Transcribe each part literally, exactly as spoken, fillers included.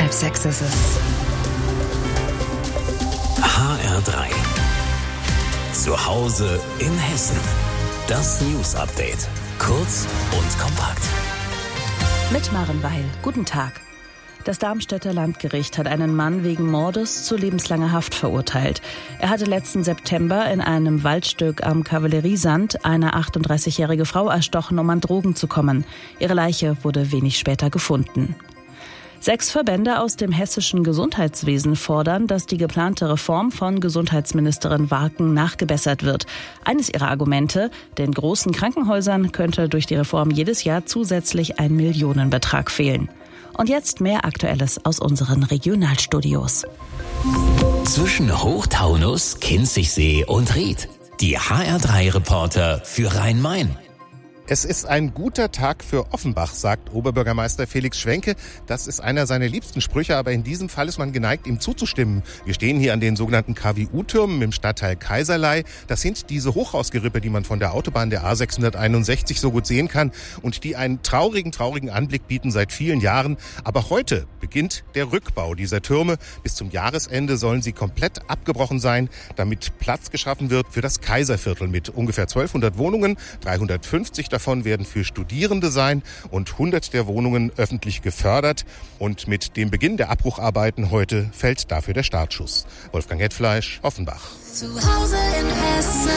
Halb sechs ist es. H R drei. Zu Hause in Hessen. Das News-Update. Kurz und kompakt. Mit Maren Weil. Guten Tag. Das Darmstädter Landgericht hat einen Mann wegen Mordes zu lebenslanger Haft verurteilt. Er hatte letzten September in einem Waldstück am Kavalleriesand eine achtunddreißigjährige Frau erstochen, um an Drogen zu kommen. Ihre Leiche wurde wenig später gefunden. Sechs Verbände aus dem hessischen Gesundheitswesen fordern, dass die geplante Reform von Gesundheitsministerin Warken nachgebessert wird. Eines ihrer Argumente: den großen Krankenhäusern könnte durch die Reform jedes Jahr zusätzlich ein Millionenbetrag fehlen. Und jetzt mehr Aktuelles aus unseren Regionalstudios. Zwischen Hochtaunus, Kinzigsee und Ried. Die H R drei Reporter für Rhein-Main. Es ist ein guter Tag für Offenbach, sagt Oberbürgermeister Felix Schwenke. Das ist einer seiner liebsten Sprüche, aber in diesem Fall ist man geneigt, ihm zuzustimmen. Wir stehen hier an den sogenannten K W U-Türmen im Stadtteil Kaiserlei. Das sind diese Hochhausgerippe, die man von der Autobahn der A sechshunderteinundsechzig so gut sehen kann und die einen traurigen, traurigen Anblick bieten seit vielen Jahren. Aber heute beginnt der Rückbau dieser Türme. Bis zum Jahresende sollen sie komplett abgebrochen sein, damit Platz geschaffen wird für das Kaiserviertel mit ungefähr zwölfhundert Wohnungen, dreihundertfünfzig davon werden für Studierende sein und hundert der Wohnungen öffentlich gefördert. Und mit dem Beginn der Abbrucharbeiten heute fällt dafür der Startschuss. Wolfgang Hetfleisch, Offenbach. Zu Hause in Hessen.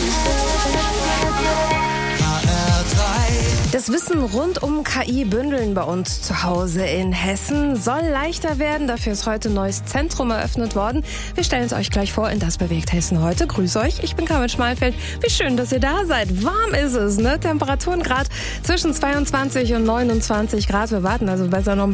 Das Wissen rund um K I bündeln bei uns zu Hause in Hessen soll leichter werden. Dafür ist heute ein neues Zentrum eröffnet worden. Wir stellen es euch gleich vor in Das bewegt Hessen heute. Grüß euch, ich bin Carmen Schmalfeld. Wie schön, dass ihr da seid. Warm ist es, ne? Temperaturen gerade zwischen zweiundzwanzig und neunundzwanzig Grad. Wir warten also besser noch ein